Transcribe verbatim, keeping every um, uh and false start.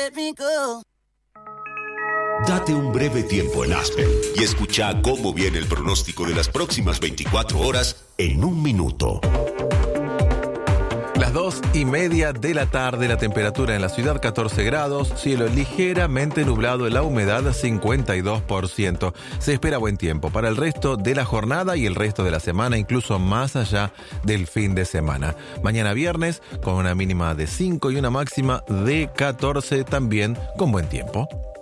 let me go. Date un breve tiempo en Aspen y escucha cómo viene el pronóstico de las próximas veinticuatro horas en un minuto. Las dos y media de la tarde, la temperatura en la ciudad catorce grados, cielo ligeramente nublado, la humedad cincuenta y dos por ciento. Se espera buen tiempo para el resto de la jornada y el resto de la semana, incluso más allá del fin de semana. Mañana viernes con una mínima de cinco y una máxima de catorce, también con buen tiempo.